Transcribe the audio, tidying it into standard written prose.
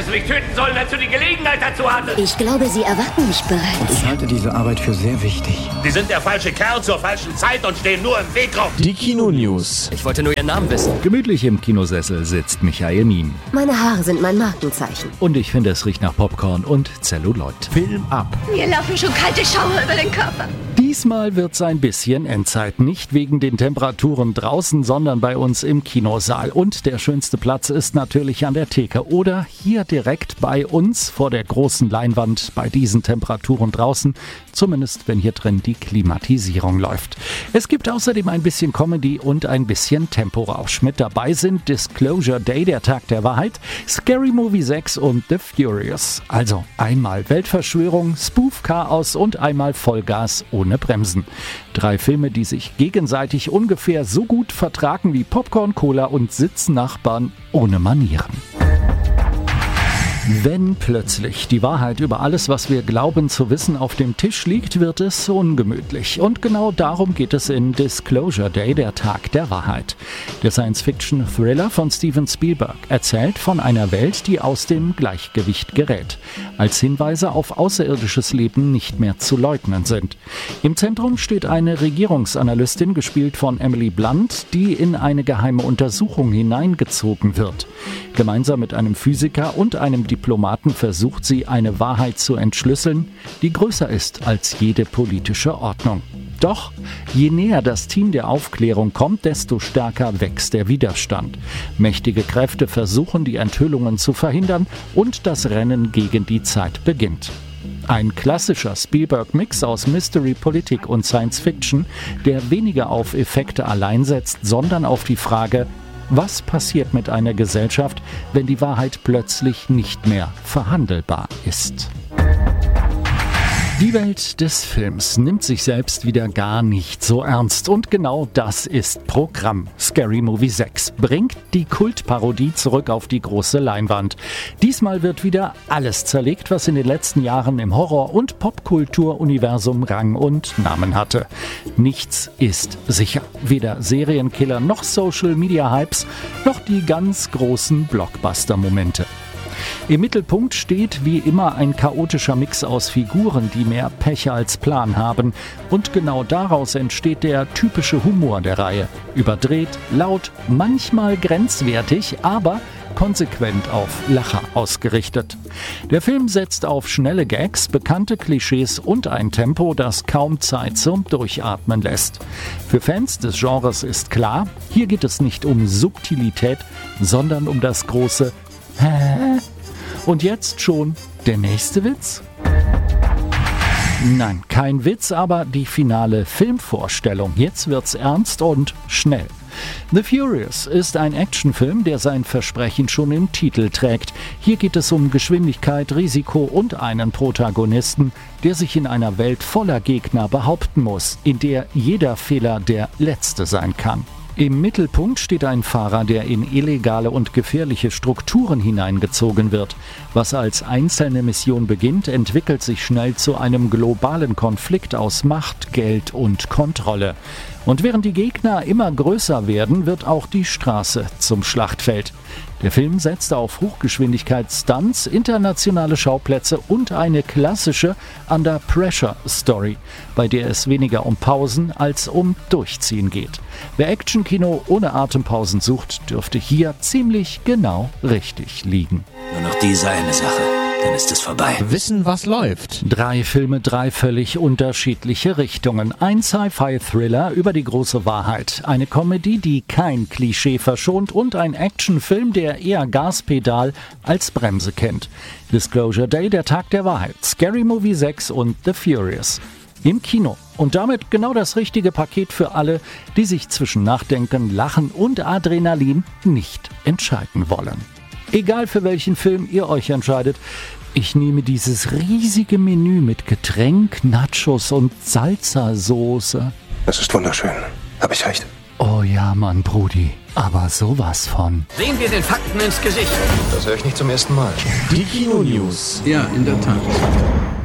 Hättest du mich töten sollen, als du die Gelegenheit dazu hattest. Ich glaube, Sie erwarten mich bereits. Und ich halte diese Arbeit für sehr wichtig. Sie sind der falsche Kerl zur falschen Zeit und stehen nur im Weg rum. Die Kino-News. Ich wollte nur Ihren Namen wissen. Gemütlich im Kinosessel sitzt Michael Mien. Meine Haare sind mein Markenzeichen. Und ich finde, es riecht nach Popcorn und Zelluloid. Film ab. Mir laufen schon kalte Schauer über den Körper. Diesmal wird's ein bisschen Endzeit. Nicht wegen den Temperaturen draußen, sondern bei uns im Kinosaal. Und der schönste Platz ist natürlich an der Theke oder hier direkt bei uns vor der großen Leinwand bei diesen Temperaturen draußen. Zumindest, wenn hier drin die Klimatisierung läuft. Es gibt außerdem ein bisschen Comedy und ein bisschen Temporausch. Mit dabei sind Disclosure Day, der Tag der Wahrheit, Scary Movie 6 und The Furious. Also einmal Weltverschwörung, Spoof-Chaos und einmal Vollgas ohne Bremsen. 3 Filme, die sich gegenseitig ungefähr so gut vertragen wie Popcorn, Cola und Sitznachbarn ohne Manieren. Wenn plötzlich die Wahrheit über alles, was wir glauben zu wissen, auf dem Tisch liegt, wird es ungemütlich. Und genau darum geht es in Disclosure Day, der Tag der Wahrheit. Der Science-Fiction-Thriller von Steven Spielberg erzählt von einer Welt, die aus dem Gleichgewicht gerät. Als Hinweise auf außerirdisches Leben nicht mehr zu leugnen sind. Im Zentrum steht eine Regierungsanalystin, gespielt von Emily Blunt, die in eine geheime Untersuchung hineingezogen wird. Gemeinsam mit einem Physiker und einem Diplomaten versucht sie, eine Wahrheit zu entschlüsseln, die größer ist als jede politische Ordnung. Doch, je näher das Team der Aufklärung kommt, desto stärker wächst der Widerstand. Mächtige Kräfte versuchen, die Enthüllungen zu verhindern und das Rennen gegen die Zeit beginnt. Ein klassischer Spielberg-Mix aus Mystery, Politik und Science-Fiction, der weniger auf Effekte allein setzt, sondern auf die Frage: Was passiert mit einer Gesellschaft, wenn die Wahrheit plötzlich nicht mehr verhandelbar ist? Die Welt des Films nimmt sich selbst wieder gar nicht so ernst. Und genau das ist Programm. Scary Movie 6 bringt die Kultparodie zurück auf die große Leinwand. Diesmal wird wieder alles zerlegt, was in den letzten Jahren im Horror- und Popkulturuniversum Rang und Namen hatte. Nichts ist sicher. Weder Serienkiller noch Social-Media-Hypes, noch die ganz großen Blockbuster-Momente. Im Mittelpunkt steht wie immer ein chaotischer Mix aus Figuren, die mehr Pech als Plan haben. Und genau daraus entsteht der typische Humor der Reihe. Überdreht, laut, manchmal grenzwertig, aber konsequent auf Lacher ausgerichtet. Der Film setzt auf schnelle Gags, bekannte Klischees und ein Tempo, das kaum Zeit zum Durchatmen lässt. Für Fans des Genres ist klar, hier geht es nicht um Subtilität, sondern um das große Hä? Und jetzt schon der nächste Witz? Nein, kein Witz, aber die finale Filmvorstellung. Jetzt wird's ernst und schnell. The Furious ist ein Actionfilm, der sein Versprechen schon im Titel trägt. Hier geht es um Geschwindigkeit, Risiko und einen Protagonisten, der sich in einer Welt voller Gegner behaupten muss, in der jeder Fehler der letzte sein kann. Im Mittelpunkt steht ein Fahrer, der in illegale und gefährliche Strukturen hineingezogen wird. Was als einzelne Mission beginnt, entwickelt sich schnell zu einem globalen Konflikt aus Macht, Geld und Kontrolle. Und während die Gegner immer größer werden, wird auch die Straße zum Schlachtfeld. Der Film setzt auf Hochgeschwindigkeits-Stunts, internationale Schauplätze und eine klassische Under-Pressure-Story, bei der es weniger um Pausen als um Durchziehen geht. Wer Actionkino ohne Atempausen sucht, dürfte hier ziemlich genau richtig liegen. Nur noch diese eine Sache, dann ist es vorbei. Wissen, was läuft. 3 Filme, 3 völlig unterschiedliche Richtungen. Ein Sci-Fi-Thriller über die große Wahrheit. Eine Comedy, die kein Klischee verschont und ein Actionfilm, der eher Gaspedal als Bremse kennt. Disclosure Day, der Tag der Wahrheit. Scary Movie 6 und The Furious. Im Kino. Und damit genau das richtige Paket für alle, die sich zwischen Nachdenken, Lachen und Adrenalin nicht entscheiden wollen. Egal für welchen Film ihr euch entscheidet, ich nehme dieses riesige Menü mit Getränk, Nachos und Salsa-Soße. Das ist wunderschön. Hab ich recht? Oh ja, Mann, Brudi. Aber sowas von. Sehen wir den Fakten ins Gesicht. Das höre ich nicht zum ersten Mal. Die Kino-News. Ja, in der Tat.